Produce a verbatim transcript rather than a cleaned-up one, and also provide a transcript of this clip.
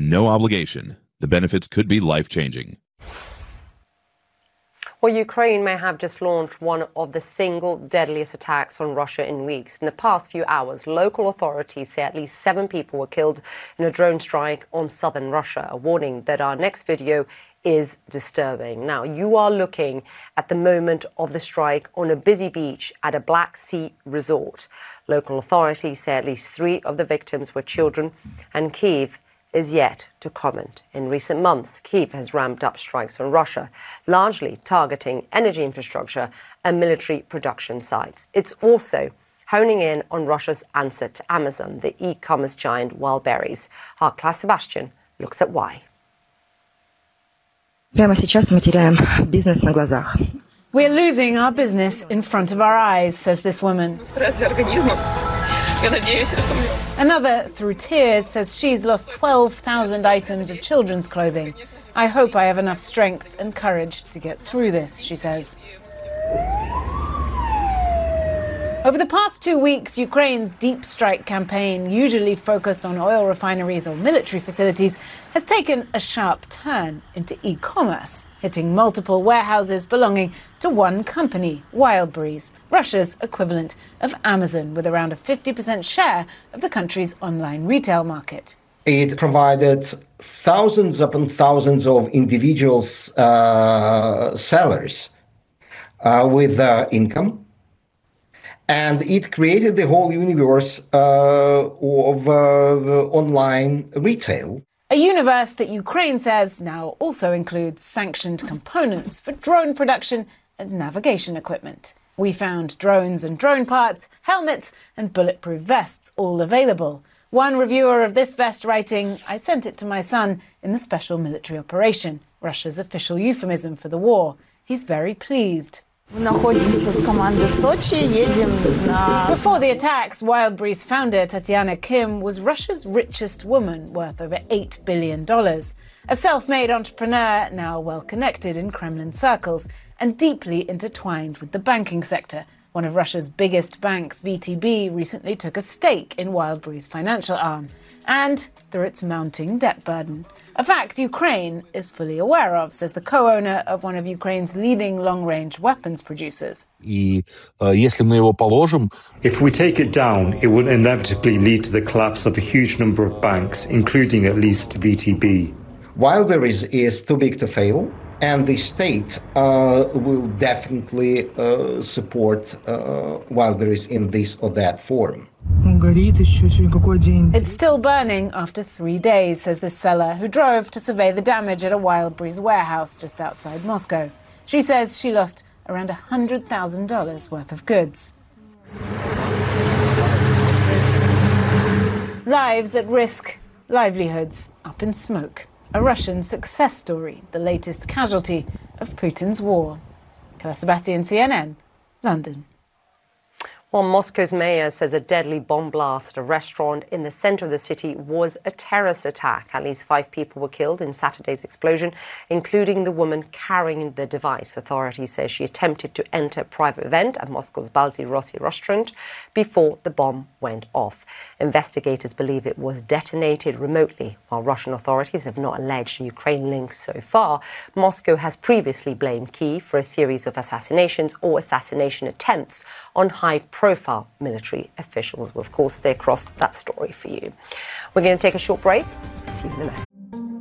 no obligation. The benefits could be life-changing. Well, Ukraine may have just launched one of the single deadliest attacks on Russia in weeks. In the past few hours, local authorities say at least seven people were killed in a drone strike on southern Russia, a warning that our next video is disturbing. Now, you are looking at the moment of the strike on a busy beach at a Black Sea resort. Local authorities say at least three of the victims were children, and Kyiv is yet to comment. In recent months, Kyiv has ramped up strikes on Russia, largely targeting energy infrastructure and military production sites. It's also honing in on Russia's answer to Amazon, the e-commerce giant Wildberries. Our Claire Sebastian looks at why. Прямо сейчас мы теряем бизнес на глазах. We're losing our business in front of our eyes, says this woman. Another, through tears, says she's lost twelve thousand items of children's clothing. I hope I have enough strength and courage to get through this, she says. Over the past two weeks, Ukraine's deep strike campaign, usually focused on oil refineries or military facilities, has taken a sharp turn into e-commerce, hitting multiple warehouses belonging to one company, Wildberries, Russia's equivalent of Amazon, with around a fifty percent share of the country's online retail market. It provided thousands upon thousands of individuals, uh, sellers uh, with uh, income. And it created the whole universe uh, of uh, online retail. A universe that Ukraine says now also includes sanctioned components for drone production and navigation equipment. We found drones and drone parts, helmets and bulletproof vests, all available. One reviewer of this vest writing, "I sent it to my son in the special military operation," Russia's official euphemism for the war. He's very pleased. Before the attacks, Wildberries founder Tatiana Kim was Russia's richest woman, worth over eight billion dollars. A self-made entrepreneur, now well-connected in Kremlin circles and deeply intertwined with the banking sector. One of Russia's biggest banks, V T B, recently took a stake in Wildberries' financial arm, and through its mounting debt burden. A fact Ukraine is fully aware of, says the co-owner of one of Ukraine's leading long-range weapons producers. If we take it down, it will inevitably lead to the collapse of a huge number of banks, including at least V T B. Wildberries is too big to fail, and the state uh, will definitely uh, support uh, Wildberries in this or that form. It's still burning after three days, says this seller, who drove to survey the damage at a Wildberries warehouse just outside Moscow. She says she lost around one hundred thousand dollars worth of goods. Lives at risk, livelihoods up in smoke. A Russian success story, the latest casualty of Putin's war. Claire Sebastian, C N N, London. Well, Moscow's mayor says a deadly bomb blast at a restaurant in the center of the city was a terrorist attack. At least five people were killed in Saturday's explosion, including the woman carrying the device. Authorities say she attempted to enter a private event at Moscow's Balzy Rossi restaurant before the bomb went off. Investigators believe it was detonated remotely. While Russian authorities have not alleged Ukraine links so far, Moscow has previously blamed Kyiv for a series of assassinations or assassination attempts on high-profile military officials. We'll, of course, stay across that story for you. We're going to take a short break. See you in a minute.